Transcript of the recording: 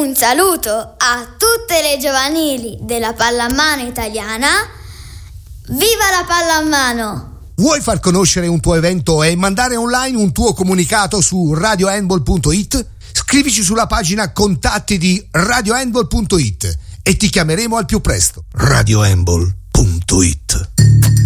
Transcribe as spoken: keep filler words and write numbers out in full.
Un saluto a tutte le giovanili della pallamano italiana. Viva la pallamano! Vuoi far conoscere un tuo evento e mandare online un tuo comunicato su radio handball punto it? Scrivici sulla pagina contatti di radio handball punto it e ti chiameremo al più presto. radio handball punto it